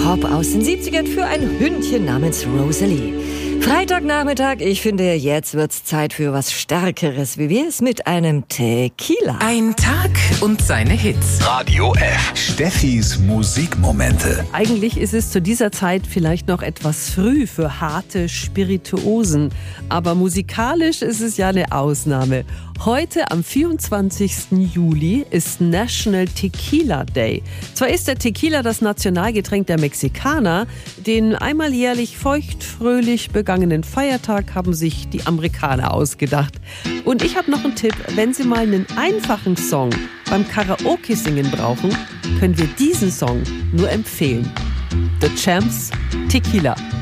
Pop aus den 70ern für ein Hündchen namens Rosalie. Freitagnachmittag, ich finde, jetzt wird's Zeit für was Stärkeres. Wie wär's mit einem Tequila? Ein Tag und seine Hits. Radio F. Steffis Musikmomente. Eigentlich ist es zu dieser Zeit vielleicht noch etwas früh für harte Spirituosen. Aber musikalisch ist es ja eine Ausnahme. Heute am 24. Juli ist National Tequila Day. Zwar ist der Tequila das Nationalgetränk der Mexikaner, den einmal jährlich feuchtfröhlich begangenen Feiertag haben sich die Amerikaner ausgedacht. Und ich habe noch einen Tipp, wenn Sie mal einen einfachen Song beim Karaoke-Singen brauchen, können wir diesen Song nur empfehlen. The Champs, Tequila.